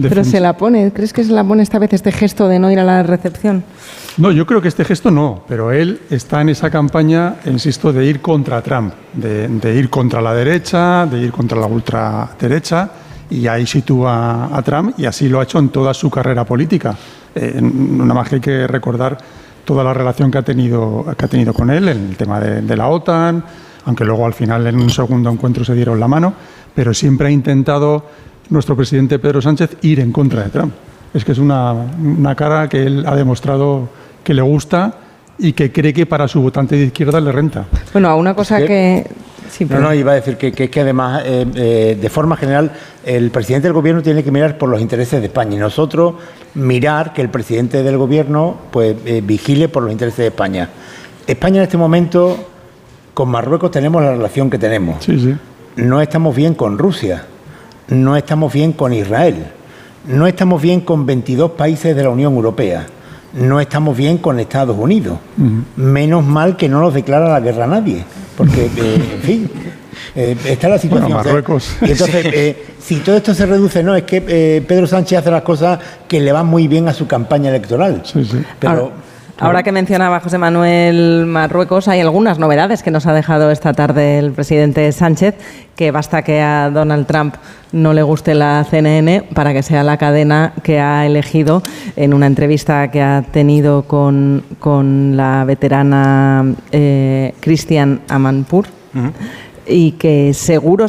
Pero se la pone, ¿crees que se la pone esta vez este gesto de no ir a la recepción? No, yo creo que este gesto no, pero él está en esa campaña, insisto, de ir contra Trump, de ir contra la derecha, de ir contra la ultraderecha, y ahí sitúa a Trump, y así lo ha hecho en toda su carrera política. Nada más que hay que recordar toda la relación que ha tenido con él en el tema de la OTAN, aunque luego al final en un segundo encuentro se dieron la mano, pero siempre ha intentado nuestro presidente Pedro Sánchez ir en contra de Trump. Es que es una cara que él ha demostrado que le gusta y que cree que para su votante de izquierda le renta. Bueno, a una cosa que... Sí, pero... No, iba a decir que además, de forma general, el presidente del gobierno tiene que mirar por los intereses de España y nosotros mirar que el presidente del gobierno pues vigile por los intereses de España. España en este momento, con Marruecos tenemos la relación que tenemos. Sí, sí. No estamos bien con Rusia, no estamos bien con Israel, no estamos bien con 22 países de la Unión Europea, no estamos bien con Estados Unidos. Menos mal que no nos declara la guerra a nadie, porque, en fin, está la situación. Bueno, Marruecos. Y entonces, si todo esto se reduce, no, es que Pedro Sánchez hace las cosas que le van muy bien a su campaña electoral. Sí, sí. Pero... Ahora que mencionaba José Manuel Marruecos, hay algunas novedades que nos ha dejado esta tarde el presidente Sánchez, que basta que a Donald Trump no le guste la CNN para que sea la cadena que ha elegido en una entrevista que ha tenido con la veterana Christiane Amanpour, y que seguro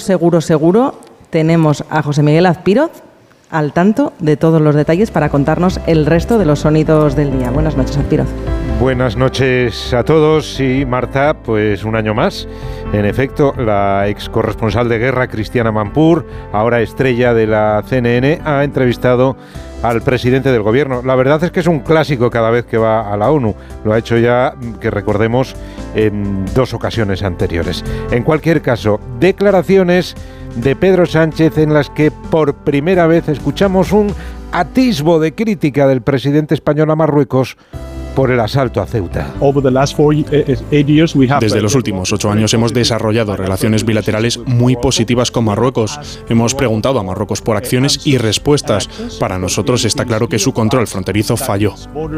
tenemos a José Miguel Azpiroz al tanto de todos los detalles para contarnos el resto de los sonidos del día. Buenas noches, Azpiroz. Buenas noches a todos. Y Marta, pues un año más. En efecto, la ex corresponsal de guerra, Christiane Amanpour, ahora estrella de la CNN, ha entrevistado al presidente del gobierno. La verdad es que es un clásico cada vez que va a la ONU. Lo ha hecho ya, que recordemos, en 2 ocasiones anteriores. En cualquier caso, declaraciones de Pedro Sánchez en las que por primera vez escuchamos un atisbo de crítica del presidente español a Marruecos por el asalto a Ceuta. Desde los últimos 8 años hemos desarrollado relaciones bilaterales muy positivas con Marruecos. Hemos preguntado a Marruecos por acciones y respuestas. Para nosotros está claro que su control fronterizo falló.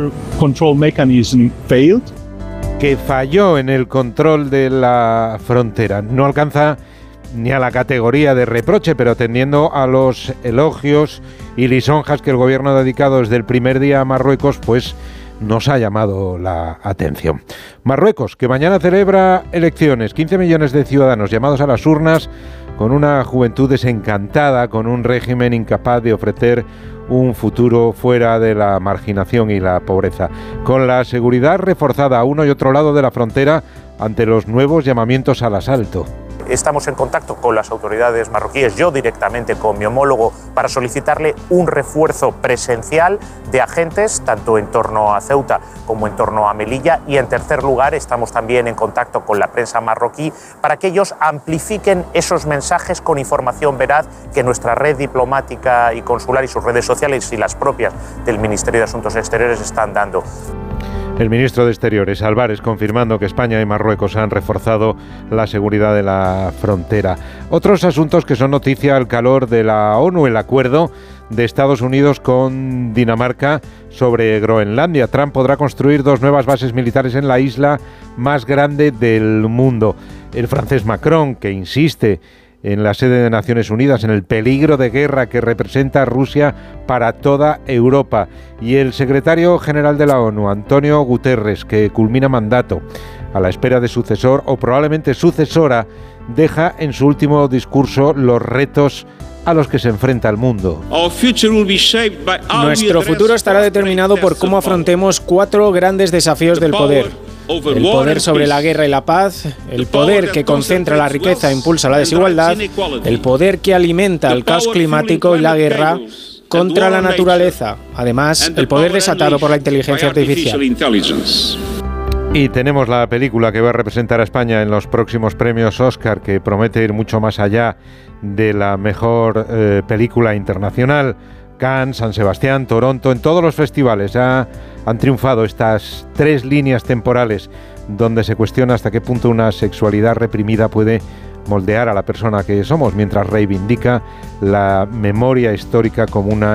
Que falló en el control de la frontera. No alcanza ni a la categoría de reproche, pero atendiendo a los elogios y lisonjas que el gobierno ha dedicado desde el primer día a Marruecos, pues nos ha llamado la atención. Marruecos, que mañana celebra elecciones, 15 millones de ciudadanos llamados a las urnas, con una juventud desencantada, con un régimen incapaz de ofrecer un futuro fuera de la marginación y la pobreza, con la seguridad reforzada a uno y otro lado de la frontera ante los nuevos llamamientos al asalto. Estamos en contacto con las autoridades marroquíes, yo directamente con mi homólogo, para solicitarle un refuerzo presencial de agentes, tanto en torno a Ceuta como en torno a Melilla. Y en tercer lugar, estamos también en contacto con la prensa marroquí para que ellos amplifiquen esos mensajes con información veraz que nuestra red diplomática y consular y sus redes sociales y las propias del Ministerio de Asuntos Exteriores están dando. El ministro de Exteriores, Álvarez, confirmando que España y Marruecos han reforzado la seguridad de la frontera. Otros asuntos que son noticia al calor de la ONU, el acuerdo de Estados Unidos con Dinamarca sobre Groenlandia. Trump podrá construir 2 nuevas bases militares en la isla más grande del mundo. El francés Macron, que insiste en la sede de Naciones Unidas en el peligro de guerra que representa Rusia para toda Europa. Y el secretario general de la ONU, Antonio Guterres, que culmina mandato a la espera de sucesor o probablemente sucesora, deja en su último discurso los retos a los que se enfrenta el mundo. Nuestro futuro estará determinado por cómo afrontemos 4 grandes desafíos del poder. El poder sobre la guerra y la paz, el poder que concentra la riqueza e impulsa la desigualdad, el poder que alimenta el caos climático y la guerra contra la naturaleza, además el poder desatado por la inteligencia artificial. Y tenemos la película que va a representar a España en los próximos premios Oscar, que promete ir mucho más allá de la mejor película internacional. Cannes, San Sebastián, Toronto, en todos los festivales han triunfado estas 3 líneas temporales donde se cuestiona hasta qué punto una sexualidad reprimida puede moldear a la persona que somos, mientras reivindica la memoria histórica como una